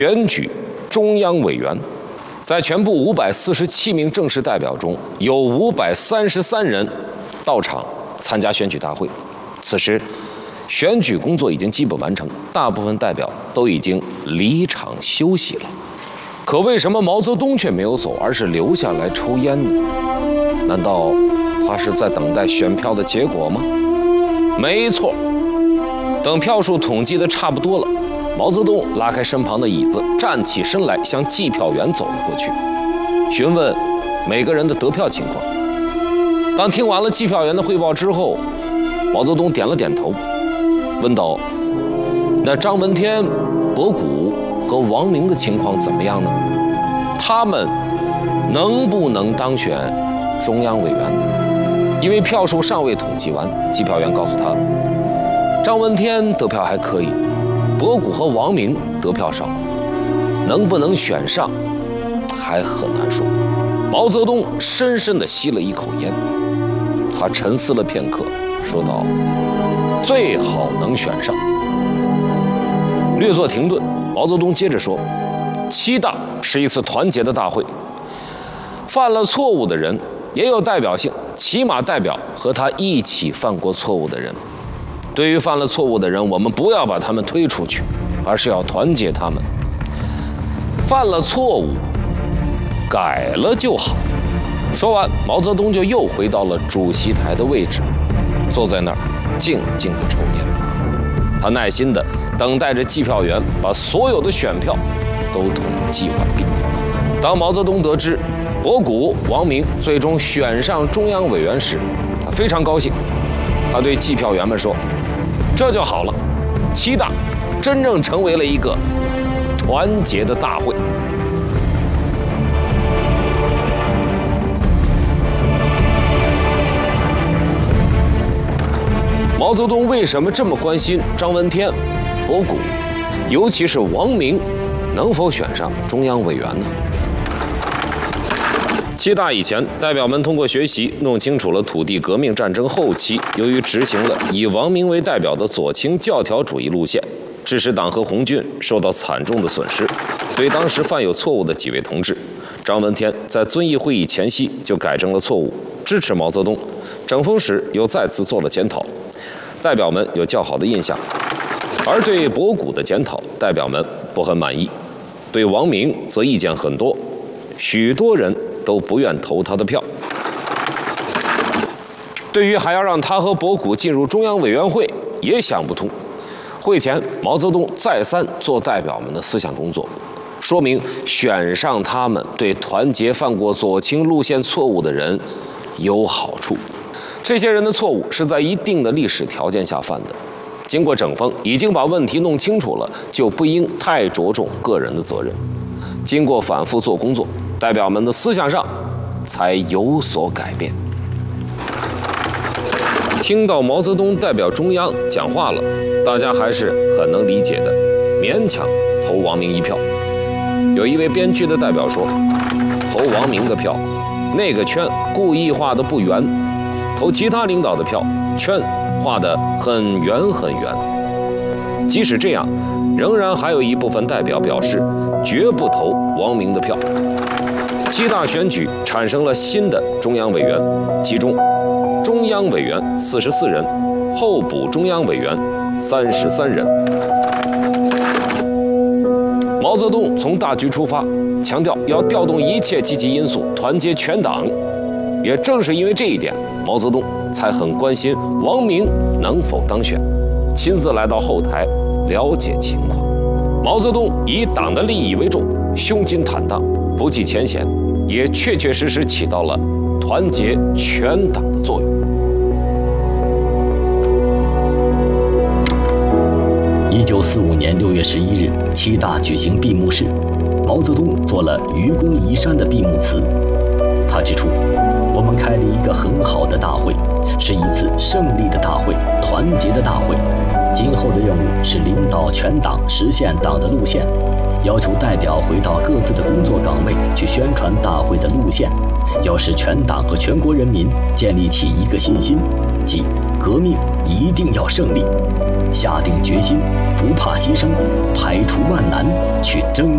选举中央委员，在全部547名正式代表中，有533人到场参加选举大会。此时，选举工作已经基本完成，大部分代表都已经离场休息了。可为什么毛泽东却没有走，而是留下来抽烟呢？难道他是在等待选票的结果吗？没错，等票数统计的差不多了，毛泽东拉开身旁的椅子，站起身来，向计票员走了过去，询问每个人的得票情况。当听完了计票员的汇报之后，毛泽东点了点头，问道：“那张闻天、博古和王明的情况怎么样呢？他们能不能当选中央委员呢？”因为票数尚未统计完，计票员告诉他，张闻天得票还可以，博古和王明得票少，能不能选上还很难说。毛泽东深深地吸了一口烟，他沉思了片刻，说道：“最好能选上。”略作停顿，毛泽东接着说：“7大是一次团结的大会，犯了错误的人也有代表性，起码代表和他一起犯过错误的人。对于犯了错误的人，我们不要把他们推出去，而是要团结他们。犯了错误，改了就好。”说完，毛泽东就又回到了主席台的位置，坐在那儿静静地抽烟。他耐心地等待着计票员把所有的选票都统计完毕。当毛泽东得知博古、王明最终选上中央委员时，他非常高兴。他对计票员们说：“这就好了，7大真正成为了一个团结的大会。”毛泽东为什么这么关心张闻天、博古，尤其是王明能否选上中央委员呢？7大以前，代表们通过学习弄清楚了土地革命战争后期，由于执行了以王明为代表的左倾教条主义路线，致使党和红军受到惨重的损失。对当时犯有错误的几位同志，张闻天在遵义会议前夕就改正了错误，支持毛泽东。整风时又再次做了检讨，代表们有较好的印象。而对博古的检讨，代表们不很满意；对王明则意见很多，许多人都不愿投他的票。对于还要让他和博古进入中央委员会，也想不通。会前，毛泽东再三做代表们的思想工作，说明选上他们对团结犯过左倾路线错误的人有好处。这些人的错误是在一定的历史条件下犯的，经过整风，已经把问题弄清楚了，就不应太着重个人的责任。经过反复做工作，代表们的思想上才有所改变。听到毛泽东代表中央讲话了，大家还是很能理解的，勉强投王明一票。有一位编剧的代表说，投王明的票，那个圈故意画得不圆，投其他领导的票，圈画得很圆很圆。即使这样，仍然还有一部分代表表示绝不投王明的票。7大选举产生了新的中央委员，其中中央委员44人，候补中央委员33人。毛泽东从大局出发，强调要调动一切积极因素，团结全党。也正是因为这一点，毛泽东才很关心王明能否当选，亲自来到后台了解情况。毛泽东以党的利益为重，胸襟坦荡，不计前嫌，也确确实实起到了团结全党的作用。 1945年6月11日，7大举行闭幕式，毛泽东做了愚公移山的闭幕词。他指出，我们开了一个很好的大会，是一次胜利的大会，团结的大会。今后的任务是领导全党实现党的路线，要求代表回到各自的工作岗位去宣传大会的路线，要使全党和全国人民建立起一个信心，即革命一定要胜利，下定决心，不怕牺牲，排除万难，去争